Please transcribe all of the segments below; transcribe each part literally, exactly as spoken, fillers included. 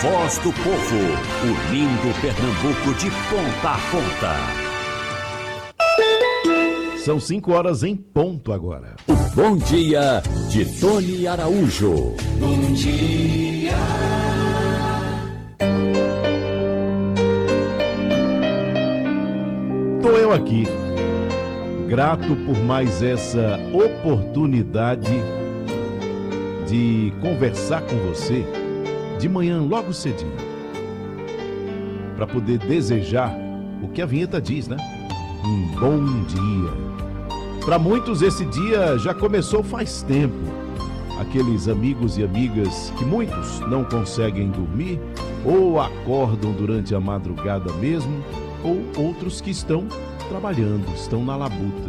voz do povo, unindo Pernambuco de ponta a ponta. São cinco horas em ponto agora. O Bom Dia de Tony Araújo. Bom dia. Estou eu aqui, grato por mais essa oportunidade de conversar com você de manhã logo cedinho, para poder desejar o que a vinheta diz, né? Um bom dia. Para muitos esse dia já começou faz tempo. Aqueles amigos e amigas que muitos não conseguem dormir ou acordam durante a madrugada mesmo, ou outros que estão trabalhando, estão na labuta.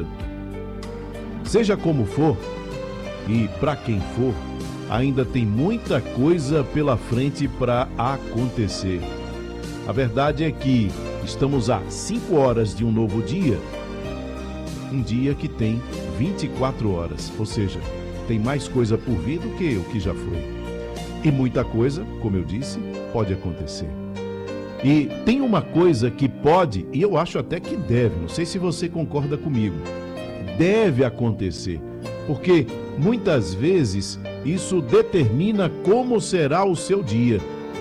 Seja como for, e para quem for, ainda tem muita coisa pela frente para acontecer. A verdade é que estamos a cinco horas de um novo dia, um dia que tem vinte e quatro horas, ou seja, tem mais coisa por vir do que o que já foi. E muita coisa, como eu disse, pode acontecer. E tem uma coisa que pode, e eu acho até que deve, não sei se você concorda comigo, deve acontecer, porque muitas vezes isso determina como será o seu dia.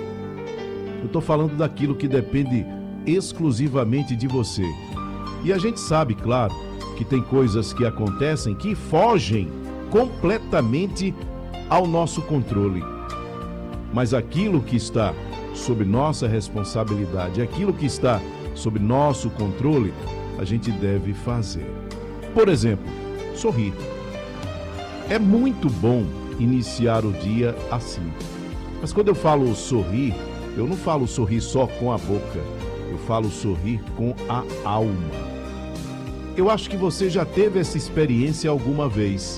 Eu estou falando daquilo que depende exclusivamente de você. E a gente sabe, claro, que tem coisas que acontecem que fogem completamente ao nosso controle. Mas aquilo que está sob nossa responsabilidade, aquilo que está sob nosso controle, a gente deve fazer. Por exemplo, sorrir. É muito bom iniciar o dia assim. Mas quando eu falo sorrir, eu não falo sorrir só com a boca, eu falo sorrir com a alma. Eu acho que você já teve essa experiência alguma vez.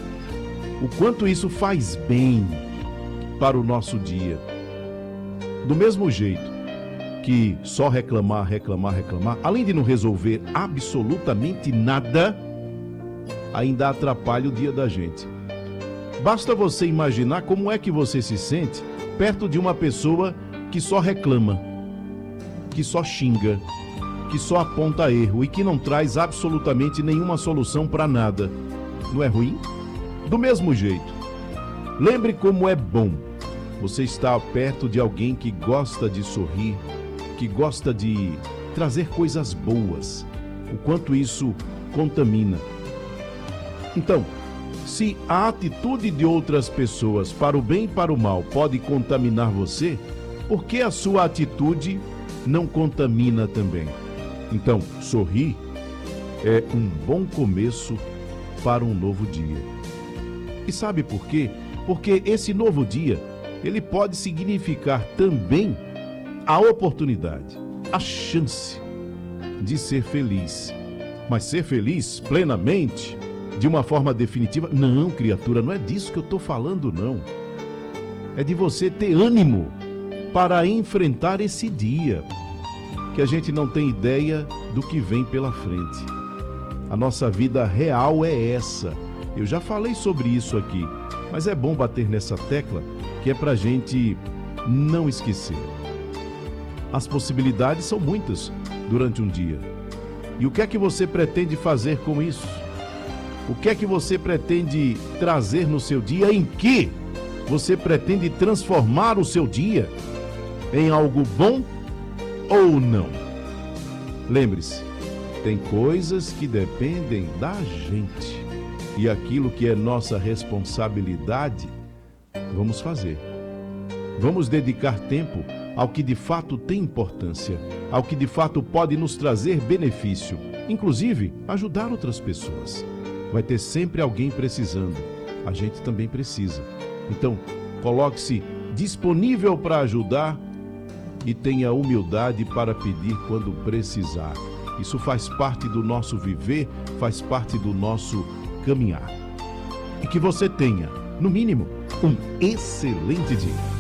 O quanto isso faz bem para o nosso dia. Do mesmo jeito que só reclamar, reclamar, reclamar, além de não resolver absolutamente nada, ainda atrapalha o dia da gente. Basta você imaginar como é que você se sente perto de uma pessoa que só reclama, que só xinga, que só aponta erro e que não traz absolutamente nenhuma solução para nada. Não é ruim? Do mesmo jeito, lembre como é bom você estar perto de alguém que gosta de sorrir, que gosta de trazer coisas boas, o quanto isso contamina. Então, se a atitude de outras pessoas para o bem e para o mal pode contaminar você, por que a sua atitude não contamina também? Então, sorrir é um bom começo para um novo dia. E sabe por quê? Porque esse novo dia, ele pode significar também a oportunidade, a chance de ser feliz. Mas ser feliz plenamente, de uma forma definitiva, não, criatura, não é disso que eu estou falando, não. É de você ter ânimo para enfrentar esse dia, que a gente não tem ideia do que vem pela frente. A nossa vida real é essa. Eu já falei sobre isso aqui, mas é bom bater nessa tecla, que é para a gente não esquecer. As possibilidades são muitas durante um dia. E o que é que você pretende fazer com isso? O que é que você pretende trazer no seu dia? Em que você pretende transformar o seu dia? Em algo bom ou não? Lembre-se, tem coisas que dependem da gente. E aquilo que é nossa responsabilidade, vamos fazer. Vamos dedicar tempo ao que de fato tem importância, ao que de fato pode nos trazer benefício, inclusive ajudar outras pessoas. Vai ter sempre alguém precisando, a gente também precisa. Então, coloque-se disponível para ajudar e tenha humildade para pedir quando precisar. Isso faz parte do nosso viver, faz parte do nosso caminhar. E que você tenha, no mínimo, um excelente dia.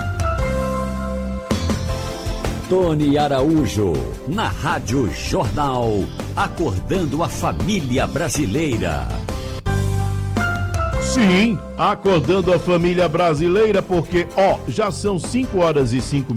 Tony Araújo, na Rádio Jornal, acordando a família brasileira. Sim, acordando a família brasileira, porque, ó, já são cinco horas e cinco